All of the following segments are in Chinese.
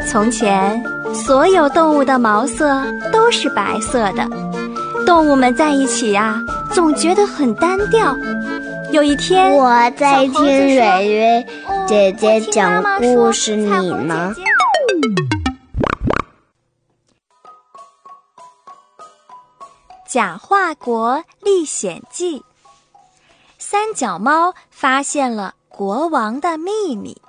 从前，所有动物的毛色都是白色的，动物们在一起啊，总觉得很单调。有一天， 我在听蕊蕊姐姐讲故事，你呢？ 假话国历险记。三脚猫发现了国王的秘密。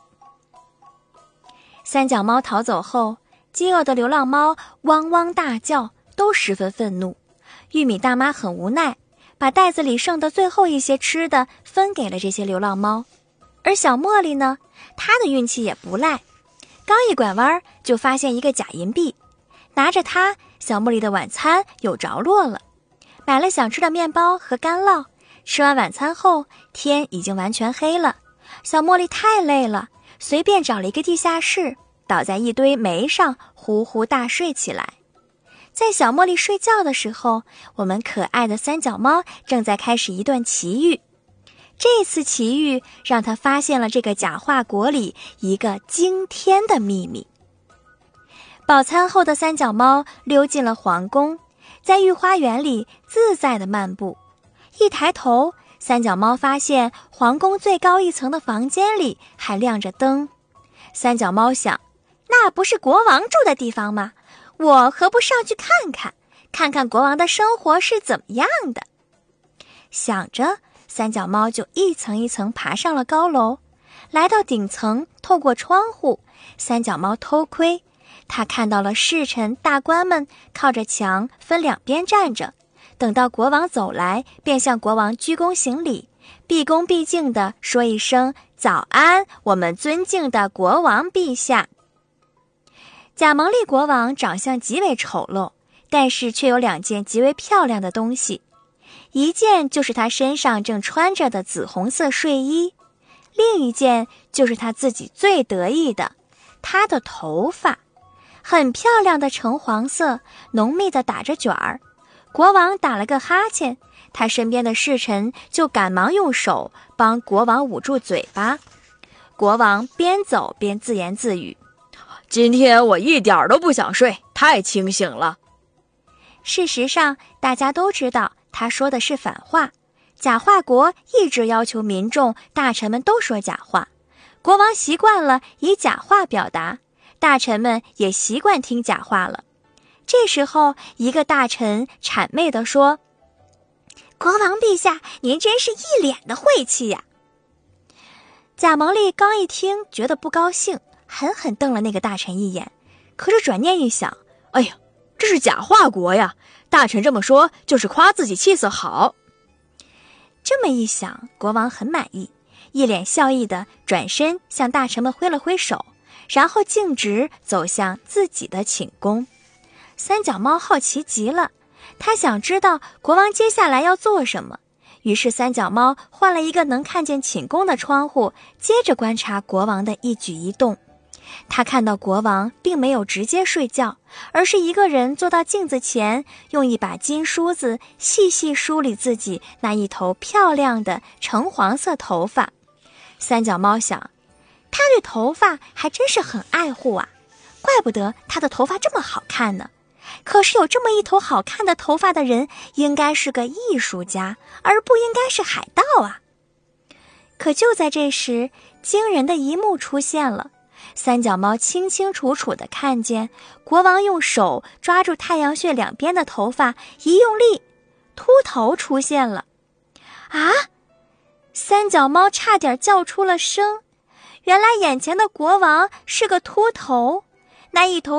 三脚猫逃走后，饥饿的流浪猫汪汪大叫，都十分愤怒。玉米大妈很无奈，把袋子里剩的最后一些吃的分给了这些流浪猫。而小茉莉呢，她的运气也不赖，刚一拐弯就发现一个假银币，拿着它，小茉莉的晚餐有着落了。买了想吃的面包和干酪，吃完晚餐后，天已经完全黑了。小茉莉太累了，随便找了一个地下室，倒在一堆煤上，呼呼大睡起来。在小茉莉睡觉的时候，我们可爱的三脚猫正在开始一段奇遇。这次奇遇让他发现了这个假话国里一个惊天的秘密。饱餐后的三脚猫溜进了皇宫，在御花园里自在地漫步。一抬头，三脚猫发现皇宫最高一层的房间里还亮着灯。三脚猫想，那不是国王住的地方吗？我何不上去看看，看看国王的生活是怎么样的？想着，三脚猫就一层一层爬上了高楼。来到顶层，透过窗户，三脚猫偷窥，他看到了侍臣大官们靠着墙分两边站着，等到国王走来，便向国王鞠躬行礼，毕恭毕敬地说一声早安，我们尊敬的国王陛下。贾蒙利国王长相极为丑陋，但是却有两件极为漂亮的东西，一件就是他身上正穿着的紫红色睡衣，另一件就是他自己最得意的，他的头发，很漂亮的橙黄色，浓密的打着卷儿。国王打了个哈欠，他身边的侍臣就赶忙用手帮国王捂住嘴巴。国王边走边自言自语， 今天我一点都不想睡，太清醒了。 事实上，大家都知道他说的是反话。假话国一直要求民众、大臣们都说假话，国王习惯了以假话表达，大臣们也习惯听假话了。这时候，一个大臣谄媚地说：“国王陛下，您真是一脸的晦气呀！”贾蒙利刚一听，觉得不高兴，狠狠瞪了那个大臣一眼。可是转念一想， 哎呀，这是假话国呀，大臣这么说就是夸自己气色好。 这么一想，国王很满意，一脸笑意地转身向大臣们挥了挥手，然后径直走向自己的寝宫。三脚猫好奇极了，他想知道国王接下来要做什么。于是三脚猫换了一个能看见寝宫的窗户，接着观察国王的一举一动。他看到国王并没有直接睡觉，而是一个人坐到镜子前，用一把金梳子细细梳理自己那一头漂亮的橙黄色头发。三脚猫想，他对头发还真是很爱护啊，怪不得他的头发这么好看呢。可是有这么一头好看的头发的人，应该是个艺术家，而不应该是海盗啊。可就在这时，惊人的一幕出现了。三脚猫清清楚楚地看见国王用手抓住太阳穴两边的头发，一用力，秃头出现了。啊！三脚猫差点叫出了声。原来眼前的国王是个秃头，那一头